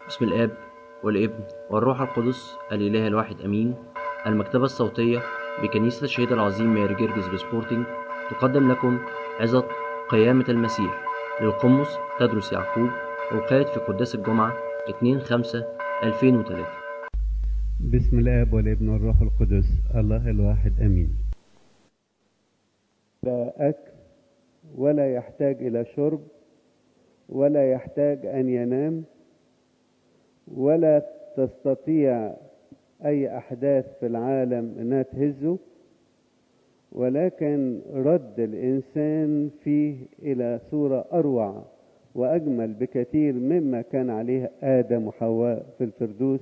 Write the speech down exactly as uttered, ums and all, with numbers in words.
بسم الآب والابن والروح القدس الإله الواحد أمين. المكتبة الصوتية بكنيسة الشهيد العظيم ماري جرجس بسبورتنج تقدم لكم عظة قيامة المسيح للقمص تدرس يعقوب، أوقات في قداس الجمعة اثنين خمسة ألفين وثلاثة. بسم الآب والابن والروح القدس الله الواحد أمين. لا أكل ولا يحتاج إلى شرب ولا يحتاج أن ينام، ولا تستطيع أي أحداث في العالم أنها تهزه، ولكن رد الإنسان فيه إلى صورة أروع وأجمل بكثير مما كان عليه آدم وحواء في الفردوس.